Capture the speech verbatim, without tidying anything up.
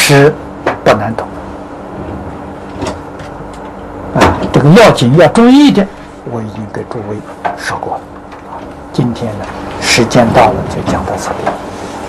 实不难懂啊。这个要紧要注意的，我已经给诸位说过了啊。今天呢，时间到了，就讲到这里。